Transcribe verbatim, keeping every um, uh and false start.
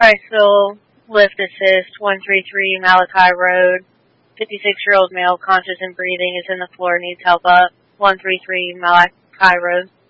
Priceville, lift assist, one three three Malachi Road. fifty-six-year-old male, conscious and breathing, is in the floor, needs help up. one three three Malachi Road.